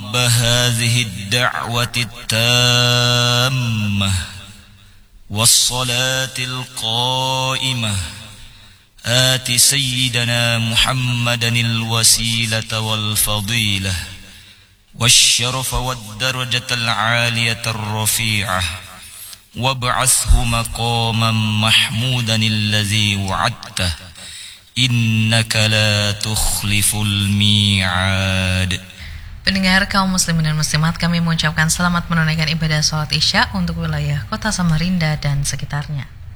رب هذه الدعوة التامة والصلاة القائمة آت سيدنا محمدا الوسيلة والفضيلة والشرف والدرجة العالية الرفيعة وابعثه مقاما محمودا الذي وعدته إنك لا تخلف الميعاد. Pendengar kaum muslimin dan muslimat, kami mengucapkan selamat menunaikan ibadah salat Isya untuk wilayah Kota Samarinda dan sekitarnya.